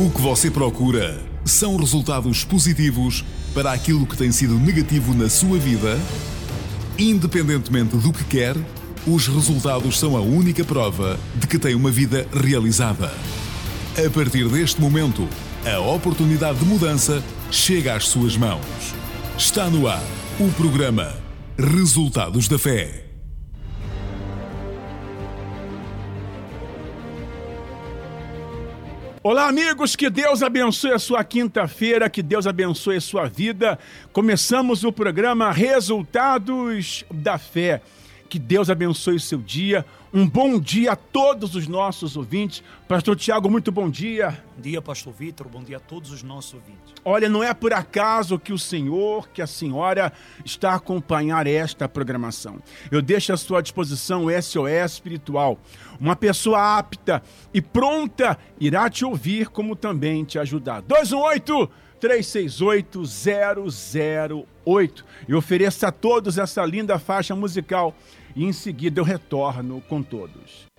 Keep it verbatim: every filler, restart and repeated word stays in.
O que você procura são resultados positivos para aquilo que tem sido negativo na sua vida? Independentemente do que quer, os resultados são a única prova de que tem uma vida realizada. A partir deste momento, a oportunidade de mudança chega às suas mãos. Está no ar o programa Resultados da Fé. Olá, amigos, que Deus abençoe a sua quinta-feira, que Deus abençoe a sua vida. Começamos o programa Resultados da Fé. Que Deus abençoe o seu dia. Um bom dia a todos os nossos ouvintes. Pastor Tiago, muito bom dia. Bom dia, Pastor Vitor. Bom dia a todos os nossos ouvintes. Olha, não é por acaso que o senhor, que a senhora está a acompanhar esta programação. Eu deixo à sua disposição o S O S espiritual. Uma pessoa apta e pronta irá te ouvir, como também te ajudar. dois um oito, três seis oito, zero zero oito. Eu ofereço a todos essa linda faixa musical e em seguida eu retorno com todos.